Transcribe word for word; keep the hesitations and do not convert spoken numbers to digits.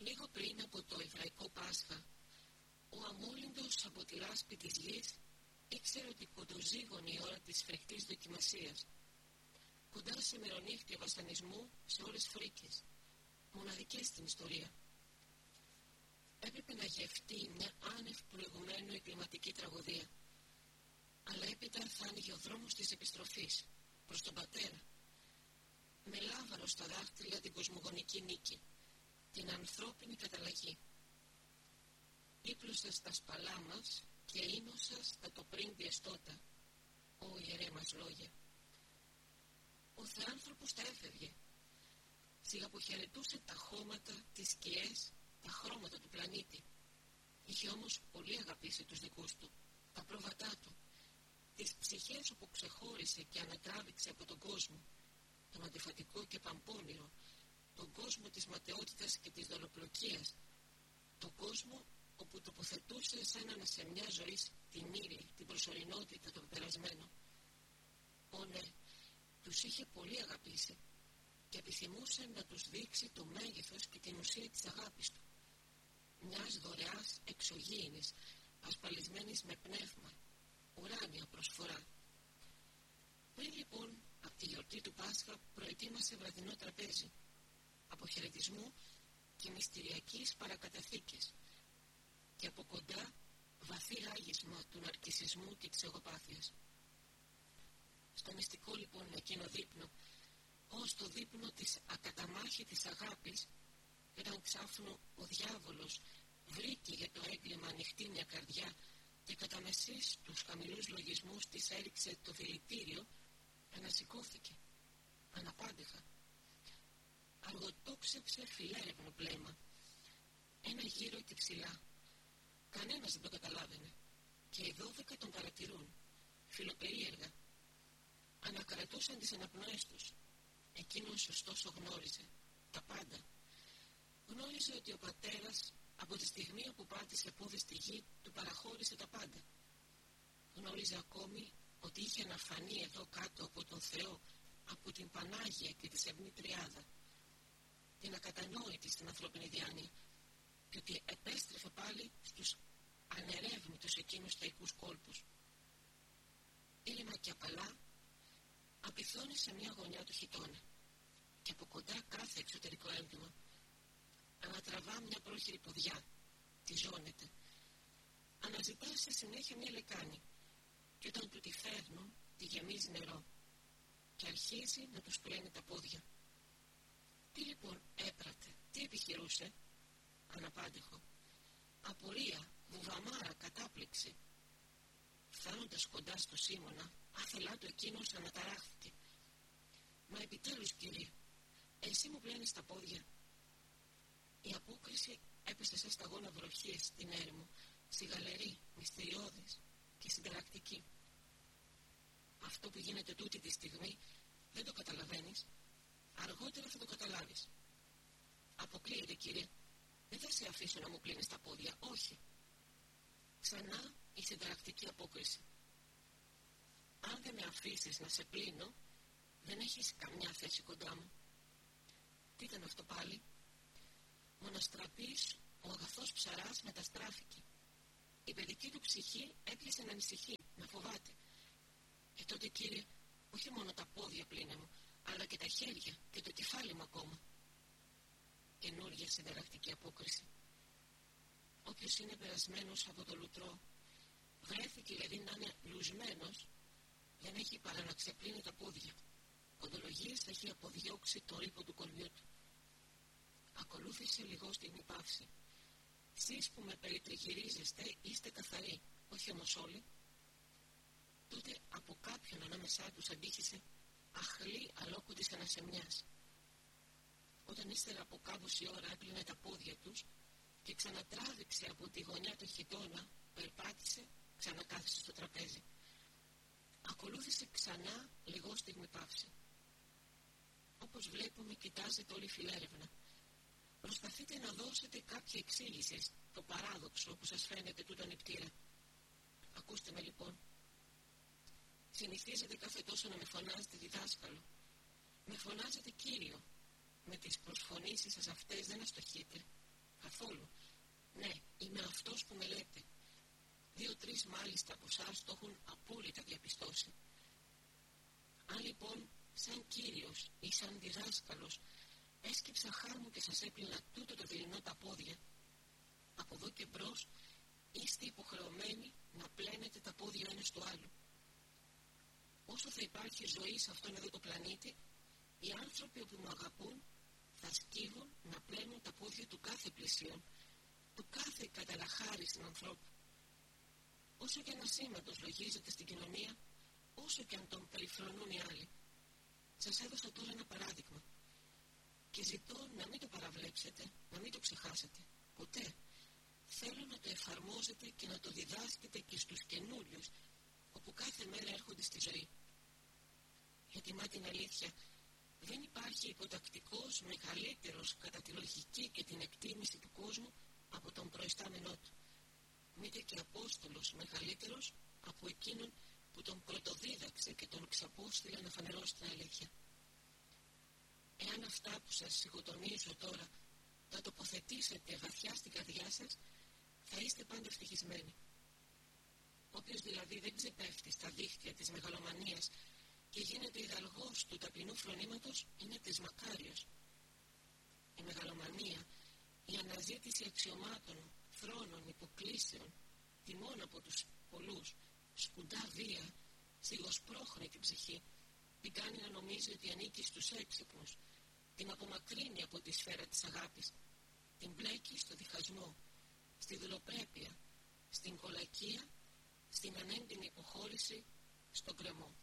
Λίγο πριν από το εβραϊκό Πάσχα, ο αμόλυντος από τη λάσπη της γης ήξερε ότι κοντοζήγωνε η ώρα της φρικτής δοκιμασίας. Κοντά σε μερονύχτια βασανισμού σε ώρες φρίκης, μοναδικές στην ιστορία. Έπρεπε να γευτεί μια άνευ προηγουμένου εγκληματική τραγωδία. Αλλά έπειτα θα άνοιγε ο δρόμος της επιστροφής προς τον πατέρα, με λάβαρο στα δάχτυλα την κοσμογονική νίκη, την ανθρώπινη καταλλαγή. Ήπλωσα στα σπαλά μας και ήμωσα στα το πριν πιεστότα, ο ιερέ μας λόγια. Ο Θεάνθρωπος τα έφευγε. Σιγαποχαιρετούσε τα χώματα, τις σκιές, τα χρώματα του πλανήτη. Είχε όμως πολύ αγαπήσει τους δικούς του, τα πρόβατά του, τις ψυχές όπου ξεχώρισε και ανατράβηξε από τον κόσμο, τον αντιφατικό και παμπώνυρο, τον κόσμο της ματαιότητας και της δολοπλοκίας, τον κόσμο όπου τοποθετούσε σαν ανασεμιά ζωής την ύλη, την προσωρινότητα, τον περασμένο. Ω ναι, τους είχε πολύ αγαπήσει και επιθυμούσε να τους δείξει το μέγεθος και την ουσία της αγάπης του, μιας δωρεάς εξωγήινης, ασφαλισμένης με πνεύμα, ουράνια προσφορά. Πριν λοιπόν από τη γιορτή του Πάσχα προετοίμασε βραδινό τραπέζι, αποχαιρετισμού και μυστηριακής παρακαταθήκης, και από κοντά βαθύ ράγισμα του ναρκισσισμού και της εγωπάθειας. Στο μυστικό λοιπόν εκείνο δείπνο, ως το δείπνο της ακαταμάχητης αγάπης, όταν ξάφνου ο διάβολος βρήκε για το έγκλημα ανοιχτή μια καρδιά και κατά μεσής τους χαμηλούς λογισμούς της έριξε το δηλητήριο, ανασηκώθηκε, αναπάντεχα. Αργοτόξεψε φιλέρευνο πλέμα, ένα γύρο και ψηλά. Κανένας δεν το καταλάβαινε και οι δώδεκα τον παρατηρούν, φιλοπερίεργα. Ανακρατούσαν τις αναπνοές τους. Εκείνος ωστόσο γνώριζε τα πάντα. Γνώριζε ότι ο πατέρας από τη στιγμή που πάτησε πόδι στη γη του παραχώρησε τα πάντα. Γνώριζε ακόμη ότι είχε αναφανεί εδώ κάτω από τον Θεό, από την Πανάγια και τη Σεμνή Τριάδα, την ακατανόητη στην ανθρώπινη διάνοια, και ότι επέστρεφε πάλι στους ανερεύνητους εκείνους θεϊκούς κόλπους. Ήρεμα και απαλά απειθώνει σε μια γωνιά του χιτώνα και από κοντά κάθε εξωτερικό έγκλημα. Ανατραβά μια πρόχειρη ποδιά, τη ζώνεται. Αναζητά σε συνέχεια μια λεκάνη και όταν του τη φέρνουν τη γεμίζει νερό και αρχίζει να τους πλένει τα πόδια. Τι λοιπόν έπρατε, τι επιχειρούσε? Αναπάντεχο. Απορία, βουβαμάρα, κατάπληξη. Φτάνοντας κοντά στο Σίμωνα, άθελά του εκείνος αναταράχθηκε. Μα επιτέλους, κύριε, εσύ μου πλένεις τα πόδια? Η απόκριση έπεσε σαν σταγόνα βροχής στην έρημο, σιγαλερή, μυστηριώδης και συνταρακτική. Αυτό που γίνεται τούτη τη στιγμή δεν το καταλαβαίνεις. Αργότερα θα το καταλάβεις. Αποκλείεται, κύριε. Δεν θα σε αφήσω να μου πλύνεις τα πόδια, όχι. Ξανά η συνταρακτική απόκριση. Αν δεν με αφήσεις να σε πλύνω, δεν έχεις καμιά θέση κοντά μου. Τι ήταν αυτό πάλι? Μοναστραπής, ο αγαθός ψαράς μεταστράφηκε. Η παιδική του ψυχή έκλεισε να ανησυχεί, να φοβάται. Και τότε, κύριε, όχι μόνο τα πόδια πλύνε μου, αλλά και τα χέρια και το κεφάλι μου ακόμα. Καινούργια συνταρακτική απόκριση. Όποιος είναι περασμένος από το λουτρό, βρέθηκε δηλαδή να είναι λουσμένος, δεν έχει παρά να ξεπλύνει τα πόδια. Κοντολογίες θα έχει αποδιώξει το ρήπο του κορμιού του. Ακολούθησε λιγό στιγμή παύση. Σεις που με περιτριγυρίζεστε είστε καθαροί, όχι όμως όλοι. Τότε από κάποιον ανάμεσά τους αντίχησε αχλή αλόκοτης ανασεμιάς. Όταν ύστερα από κάμποση ώρα έπλυνε τα πόδια τους και ξανατράβηξε από τη γωνιά του χιτώνα, περπάτησε, ξανακάθισε στο τραπέζι. Ακολούθησε ξανά λιγό στιγμή παύση. Όπως βλέπουμε, κοιτάζετε όλη φιλέρευνα. Προσπαθείτε να δώσετε κάποια εξήγηση στο παράδοξο που σας φαίνεται τούτο νηπτήρα. Ακούστε με λοιπόν. Συνηθίζετε κάθε τόσο να με φωνάζετε διδάσκαλο. Με φωνάζετε Κύριο. Με τις προσφωνήσεις σας αυτές δεν αστοχείτε. καθόλου. Ναι, είμαι αυτός που με λέτε. Δύο-τρεις μάλιστα από εσάς το έχουν απόλυτα διαπιστώσει. Αν λοιπόν, σαν κύριος ή σαν διδάσκαλος, έσκυψα χάρμου και σας έπλυνα τούτο το δειλινό τα πόδια, από εδώ και μπρος είστε υποχρεωμένοι να πλένετε τα πόδια ένας του άλλου. Όσο θα υπάρχει ζωή σε αυτόν εδώ το πλανήτη, οι άνθρωποι που με αγαπούν θα σκύβουν να πλένουν τα πόδια του κάθε πλησίον, του κάθε καταλαχάριστην ανθρώπου. Όσο και ένα σήματος λογίζεται στην κοινωνία, όσο και αν τον περιφρονούν οι άλλοι. Σας έδωσα τώρα ένα παράδειγμα και ζητώ να μην το παραβλέψετε, να μην το ξεχάσετε. Ποτέ. Θέλω να το εφαρμόζετε και να το διδάσκετε και στους καινούριους, όπου κάθε μέρα έρχονται στη ζωή. Γιατί μα την αλήθεια, δεν υπάρχει υποτακτικός μεγαλύτερος κατά τη λογική και την εκτίμηση του κόσμου από τον προϊστάμενό του. Μήτε και Απόστολος μεγαλύτερος από εκείνον που τον πρωτοδίδαξε και τον ξαπόστειλε να φανερώσει την αλήθεια. Εάν αυτά που σας σιγοτονίζω τώρα τα τοποθετήσετε βαθιά στην καρδιά σας, θα είστε πάντα ευτυχισμένοι. Όποιος δηλαδή δεν ξεπέφτει στα δίχτυα της μεγαλομανίας και γίνεται ιδαλγός του ταπεινού φρονήματος, είναι τεσμακάριος. Η μεγαλομανία, η αναζήτηση αξιωμάτων, θρόνων, υποκλήσεων, τιμών από τους πολλούς, σκουντά βία, σιγοσπρώχνει την ψυχή, την κάνει να νομίζει ότι ανήκει στους έξυπνους, την απομακρύνει από τη σφαίρα της αγάπης, την μπλέκει στο διχασμό, στη δουλοπρέπεια, στην κολακία, στην ανέντιμη υποχώρηση, στον κρεμό.